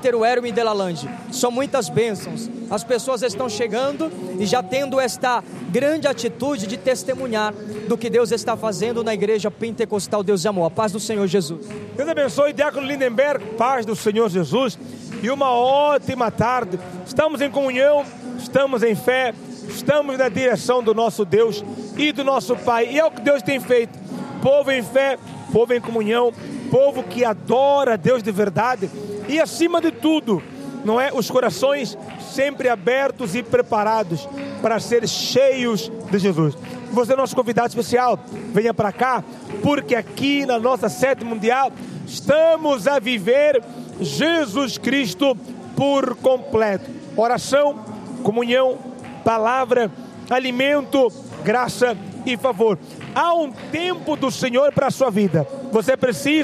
O Herme de la Lande. São muitas bênçãos. As pessoas estão chegando e já tendo esta grande atitude de testemunhar do que Deus está fazendo na Igreja Pentecostal Deus e Amor. A paz do Senhor Jesus. Deus abençoe, Diácono Lindenberg. Paz do Senhor Jesus. E uma ótima tarde. Estamos em comunhão, estamos em fé, estamos na direção do nosso Deus e do nosso Pai. E é o que Deus tem feito. Povo em fé, povo em comunhão, povo que adora a Deus de verdade. E acima de tudo, não é? Os corações sempre abertos e preparados para ser cheios de Jesus. Você é nosso convidado especial, venha para cá, porque aqui na nossa sede mundial estamos a viver Jesus Cristo por completo. Oração, comunhão, palavra, alimento, graça e favor. Há um tempo do Senhor para a sua vida. Você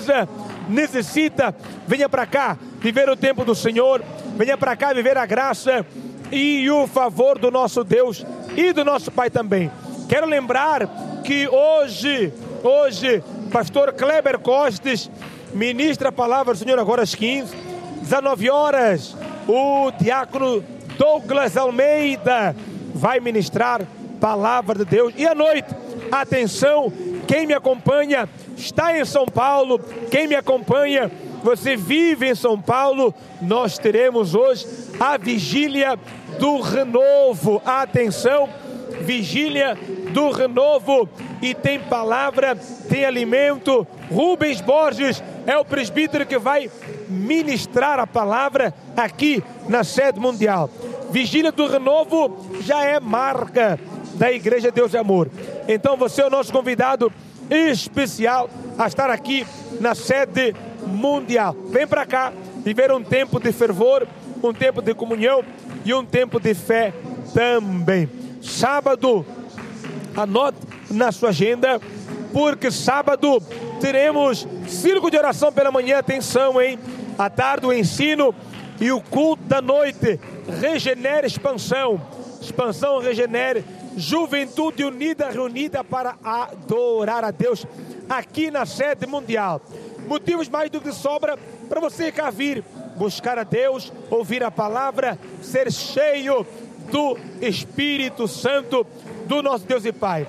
necessita, venha para cá viver o tempo do Senhor, venha para cá viver a graça e o favor do nosso Deus e do nosso Pai também. Quero lembrar que hoje, pastor Kleber Costes ministra a palavra do Senhor agora às 15, 19 horas, o diácono Douglas Almeida vai ministrar palavra de Deus. E à noite, atenção, quem me acompanha está em São Paulo, quem me acompanha, você vive em São Paulo, nós teremos hoje a vigília do renovo. Atenção, vigília do renovo, e tem palavra, tem alimento. Rubens Borges é o presbítero que vai ministrar a palavra aqui na sede mundial. Vigília do renovo já é marca da Igreja Deus e Amor. Então você é o nosso convidado especial a estar aqui na sede mundial. Vem para cá viver um tempo de fervor, um tempo de comunhão e um tempo de fé também. Sábado, anote na sua agenda, porque sábado teremos círculo de oração pela manhã. Atenção, hein? À tarde o ensino e o culto da noite. Regenere Expansão. Expansão Regenere. Juventude unida, reunida para adorar a Deus aqui na sede mundial. Motivos mais do que sobra para você cá vir, buscar a Deus, ouvir a palavra, ser cheio do Espírito Santo do nosso Deus e Pai.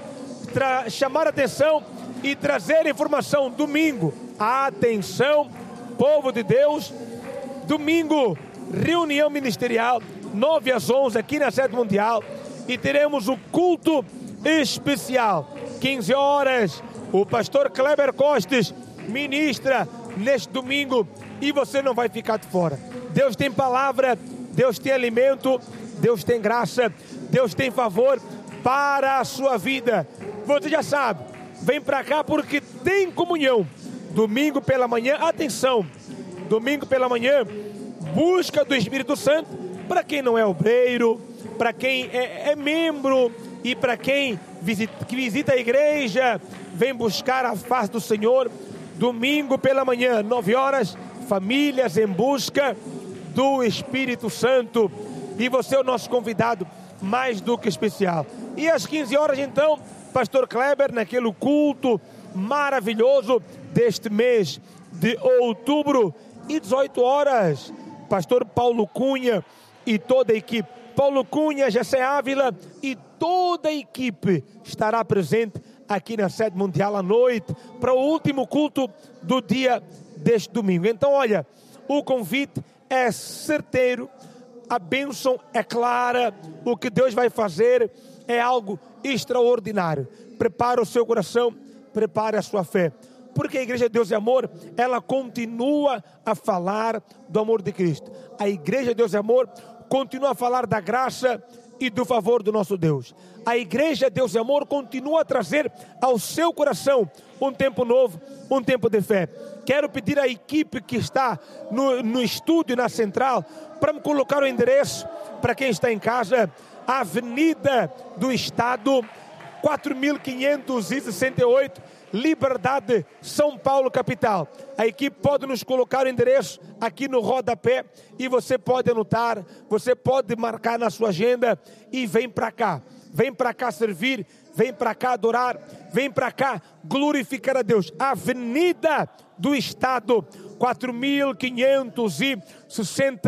Chamar a atenção e trazer informação. Domingo, atenção, povo de Deus, domingo, reunião ministerial, 9 às 11 aqui na sede mundial, e teremos o culto especial, 15 horas, o pastor Kleber Costes ministra neste domingo, e você não vai ficar de fora. Deus tem palavra, Deus tem alimento, Deus tem graça, Deus tem favor para a sua vida. Você já sabe, vem para cá porque tem comunhão. Domingo pela manhã, atenção, domingo pela manhã, busca do Espírito Santo para quem não é obreiro, para quem é membro e para quem visita a igreja, vem buscar a face do Senhor. Domingo pela manhã, 9 horas, famílias em busca do Espírito Santo. E você é o nosso convidado mais do que especial. E às 15 horas então, pastor Kleber, naquele culto maravilhoso deste mês de outubro, e 18 horas, pastor Paulo Cunha e toda a equipe. Paulo Cunha, Jessé Ávila e toda a equipe estará presente aqui na sede mundial à noite para o último culto do dia deste domingo. Então, olha, o convite é certeiro, a bênção é clara, o que Deus vai fazer é algo extraordinário. Prepare o seu coração, prepare a sua fé, porque a Igreja Deus e Amor, ela continua a falar do amor de Cristo. A Igreja Deus e Amor continua a falar da graça e do favor do nosso Deus. A Igreja Deus e Amor continua a trazer ao seu coração um tempo novo, um tempo de fé. Quero pedir à equipe que está no estúdio, na central, para me colocar o endereço, para quem está em casa, Avenida do Estado, 4568, Liberdade, São Paulo, capital. A equipe pode nos colocar o endereço aqui no rodapé e você pode anotar, você pode marcar na sua agenda e vem para cá servir, vem para cá adorar, vem para cá glorificar a Deus. Avenida do Estado, 4.560